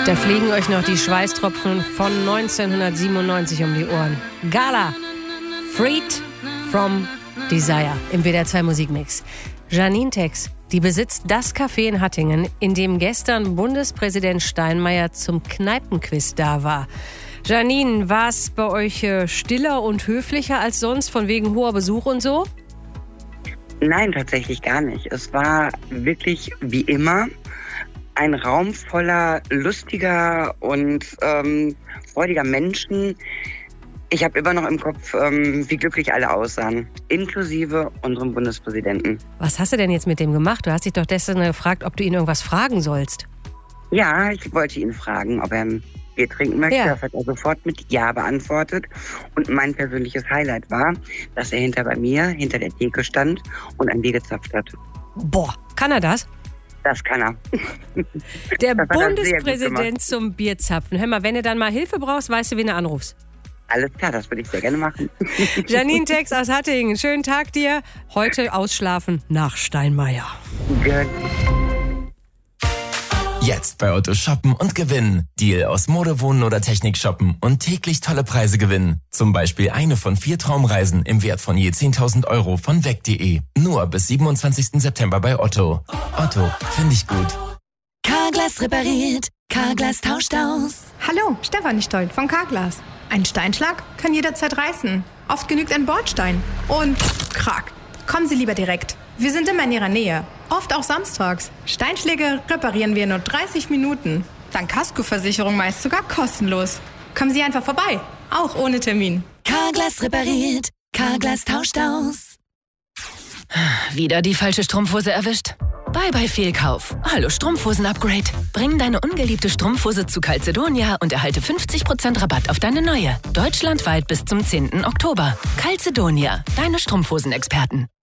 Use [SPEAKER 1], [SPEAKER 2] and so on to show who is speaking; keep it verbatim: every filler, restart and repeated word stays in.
[SPEAKER 1] Da fliegen euch noch die Schweißtropfen von neunzehnhundertsiebenundneunzig um die Ohren. Gala, Freed from Desire im W D R zwei Musikmix. Janine Tex, die besitzt das Café in Hattingen, in dem gestern Bundespräsident Steinmeier zum Kneipenquiz da war. Janine, war es bei euch äh, stiller und höflicher als sonst, von wegen hoher Besuch und so?
[SPEAKER 2] Nein, tatsächlich gar nicht. Es war wirklich wie immer ein Raum voller lustiger und ähm, freudiger Menschen. Ich habe immer noch im Kopf, ähm, wie glücklich alle aussahen, inklusive unserem Bundespräsidenten.
[SPEAKER 1] Was hast du denn jetzt mit dem gemacht? Du hast dich doch gestern gefragt, ob du ihn irgendwas fragen sollst.
[SPEAKER 2] Ja, ich wollte ihn fragen, ob er ein Bier trinken möchte.
[SPEAKER 1] Ja.
[SPEAKER 2] Das hat er sofort mit Ja beantwortet. Und mein persönliches Highlight war, dass er hinter bei mir, hinter der Theke stand und ein Bier gezapft hat.
[SPEAKER 1] Boah, kann er das?
[SPEAKER 2] Das kann er.
[SPEAKER 1] Der
[SPEAKER 2] Das hat er sehr gut
[SPEAKER 1] Bundespräsident
[SPEAKER 2] gemacht.
[SPEAKER 1] zum Bierzapfen. Hör mal, wenn du dann mal Hilfe brauchst, weißt du, wen du anrufst.
[SPEAKER 2] Alles klar, das würde ich sehr gerne machen.
[SPEAKER 1] Janine Tex aus Hattingen, schönen Tag dir. Heute ausschlafen nach Steinmeier.
[SPEAKER 2] Gut.
[SPEAKER 3] Jetzt bei Otto shoppen und gewinnen. Deal aus Mode, Wohnen oder Technik shoppen und täglich tolle Preise gewinnen. Zum Beispiel eine von vier Traumreisen im Wert von je zehntausend Euro von weg punkt de. Nur bis siebenundzwanzigsten September bei Otto. Otto, finde ich gut.
[SPEAKER 4] Carglass repariert, Carglass tauscht aus.
[SPEAKER 5] Hallo, Stefanie Stolt von Carglass. Ein Steinschlag kann jederzeit reißen. Oft genügt ein Bordstein. Und krack. Kommen Sie lieber direkt. Wir sind immer in Ihrer Nähe. Oft auch samstags. Steinschläge reparieren wir in nur dreißig Minuten. Dank Kaskoversicherung meist sogar kostenlos. Kommen Sie einfach vorbei. Auch ohne Termin.
[SPEAKER 4] Carglass repariert, Carglass tauscht aus.
[SPEAKER 6] Wieder die falsche Strumpfhose erwischt? Bye bye Fehlkauf. Hallo Strumpfhosen-Upgrade. Bring deine ungeliebte Strumpfhose zu Calzedonia und erhalte fünfzig Prozent Rabatt auf deine neue. Deutschlandweit bis zum zehnten Oktober. Calzedonia, deine Strumpfhosenexperten.